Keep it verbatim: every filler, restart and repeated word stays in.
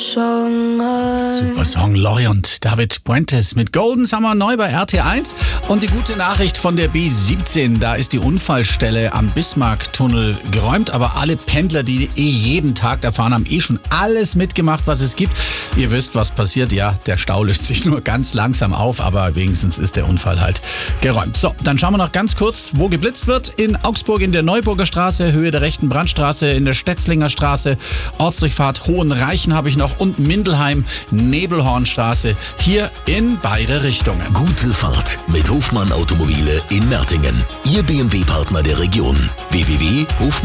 Super Song, Loy und David Puentes mit Golden Summer neu bei R T eins. Und die gute Nachricht von der B siebzehn, da ist die Unfallstelle am Bismarcktunnel geräumt, aber alle Pendler, die eh jeden Tag da fahren, haben eh schon alles mitgemacht, was es gibt. Ihr wisst, was passiert, ja, der Stau löst sich nur ganz langsam auf, aber wenigstens ist der Unfall halt geräumt. So, dann schauen wir noch ganz kurz, wo geblitzt wird. In Augsburg in der Neuburger Straße, Höhe der rechten Brandstraße, in der Stetzlinger Straße, Ortsdurchfahrt Hohenreichen habe ich noch und Mindelheim, Nebelhornstraße, hier in beide Richtungen. Gute Fahrt mit Hofmann Automobile in Mertingen. Ihr B M W-Partner der Region. w w w punkt hofmann